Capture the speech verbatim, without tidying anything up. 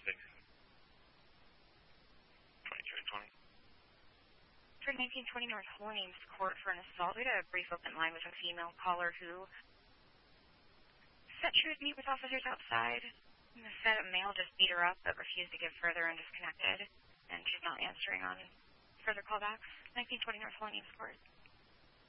six. twenty-two twenty. For nineteen twenty North Holy Names Court for an assault. We had a brief open line with a female caller who said she would meet with officers outside. And said a male just beat her up but refused to give further and disconnected. And she's not answering on further callbacks. nineteen twenty North Holy Names Court.